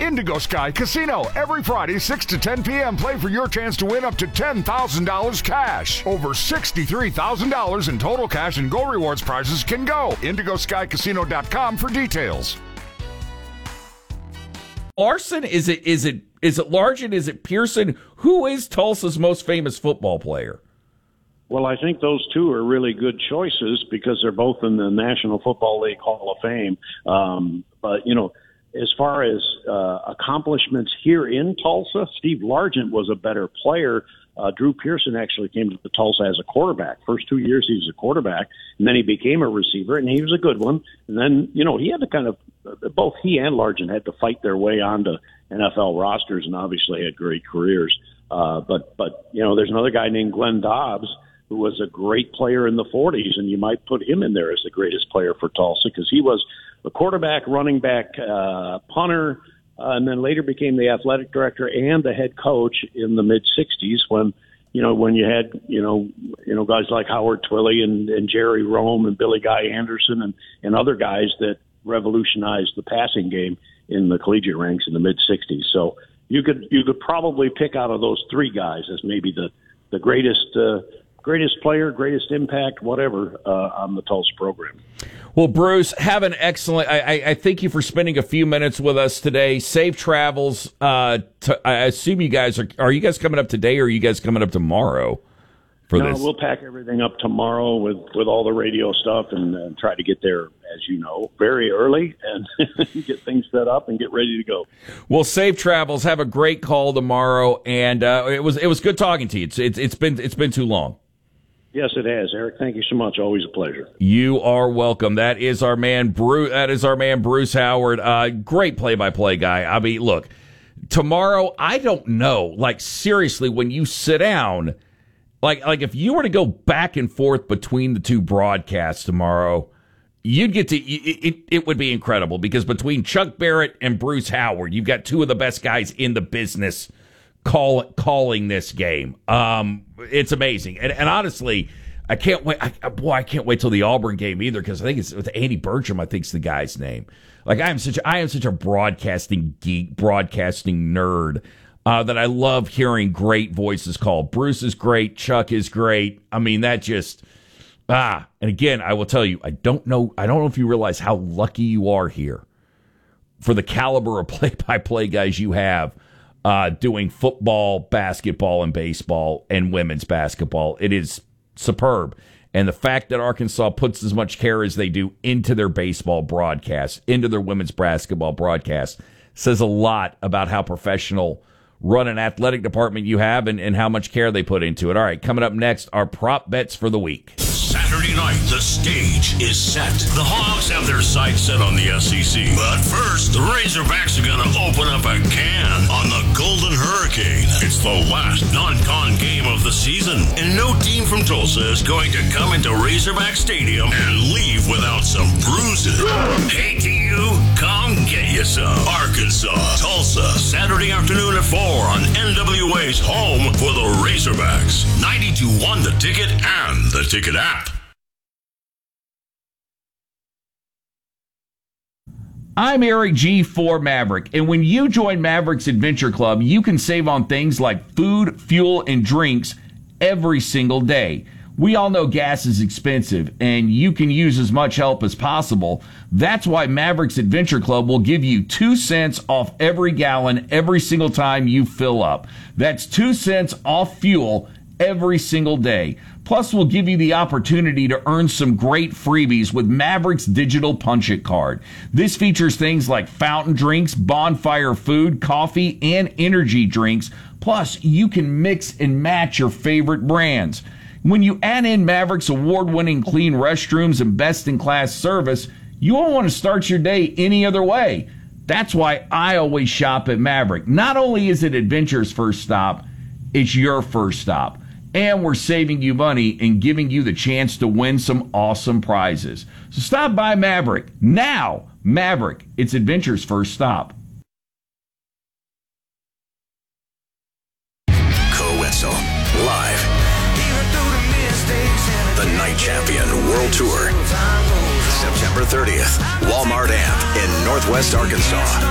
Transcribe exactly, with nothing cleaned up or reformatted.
Indigo Sky Casino. Every Friday, six to ten p.m., play for your chance to win up to ten thousand dollars cash. Over sixty-three thousand dollars in total cash and Go Rewards prizes can go. indigo sky casino dot com for details. Larson, is it is it is it Largent, is it Pearson? Who is Tulsa's most famous football player? Well, I think those two are really good choices because they're both in the National Football League Hall of Fame. Um, but, you know, as far as uh, accomplishments here in Tulsa, Steve Largent was a better player. Uh, Drew Pearson actually came to Tulsa as a quarterback. First two years he was a quarterback, and then he became a receiver, and he was a good one. And then, you know, he had to kind of – both he and Largent had to fight their way onto N F L rosters and obviously had great careers. Uh, but, but, you know, there's another guy named Glenn Dobbs who was a great player in the forties, and you might put him in there as the greatest player for Tulsa because he was a quarterback, running back, uh, punter, uh, and then later became the athletic director and the head coach in the mid-sixties when, you know, when you had, you know, you know guys like Howard Twilley and, and Jerry Rome and Billy Guy Anderson and, and other guys that revolutionized the passing game in the collegiate ranks in the mid-sixties. So you could you could probably pick out of those three guys as maybe the, the greatest uh, – greatest player, greatest impact, whatever, uh, on the Tulsa program. Well, Bruce, have an excellent, I, I, I thank you for spending a few minutes with us today. Safe travels. Uh, to, I assume you guys are, are you guys coming up today or are you guys coming up tomorrow for no, this? We'll pack everything up tomorrow with, with all the radio stuff and uh, try to get there, as you know, very early and get things set up and get ready to go. Well, safe travels. Have a great call tomorrow. And, uh, it was, it was good talking to you. It's, it's, it's been, it's been too long. Yes, it has, Eric. Thank you so much. Always a pleasure. You are welcome. That is our man, Bruce. That is our man, Bruce Howard. Uh, great play-by-play guy. I mean, look, tomorrow, I don't know. Like, seriously, when you sit down, like, like if you were to go back and forth between the two broadcasts tomorrow, you'd get to, it, it, it would be incredible because between Chuck Barrett and Bruce Howard, you've got two of the best guys in the business Call calling this game. Um, it's amazing, and, and honestly, I can't wait. I, boy, I can't wait till the Auburn game either because I think it's with Andy Bertram. I think's the guy's name. Like I am such, I am such a broadcasting geek, broadcasting nerd uh, that I love hearing great voices called. Bruce is great. Chuck is great. I mean, that just ah. And again, I will tell you, I don't know. I don't know if you realize how lucky you are here for the caliber of play-by-play guys you have. Uh, doing football, basketball, and baseball, and women's basketball. It is superb. And the fact that Arkansas puts as much care as they do into their baseball broadcast, into their women's basketball broadcast, says a lot about how professional run an athletic department you have and, and how much care they put into it. All right, coming up next, our prop bets for the week. Saturday night, the stage is set. The Hawks have their sights set on the S E C. But first, the Razorbacks are going to open up a can on the Golden Hurricane. It's the last non-con game of the season, and no team from Tulsa is going to come into Razorback Stadium and leave without some bruises. Hey to you, come get you some. Arkansas, Tulsa, Saturday afternoon at four on N W A's home for the Razorbacks. ninety-two one The Ticket and the Ticket app. I'm Eric G. for Maverick, and when you join Maverick's Adventure Club, you can save on things like food, fuel, and drinks every single day. We all know gas is expensive, and you can use as much help as possible. That's why Maverick's Adventure Club will give you two cents off every gallon every single time you fill up. That's two cents off fuel every single day. Plus, we'll give you the opportunity to earn some great freebies with Maverick's Digital Punch-It card. This features things like fountain drinks, bonfire food, coffee, and energy drinks. Plus, you can mix and match your favorite brands. When you add in Maverick's award-winning clean restrooms and best-in-class service, you won't want to start your day any other way. That's why I always shop at Maverick. Not only is it adventure's first stop, it's your first stop. And we're saving you money and giving you the chance to win some awesome prizes. So stop by Maverick now. Maverick, it's adventure's first stop. Coetzel, live. The Night Champion World Tour. September thirtieth, Walmart Amp in Northwest Arkansas.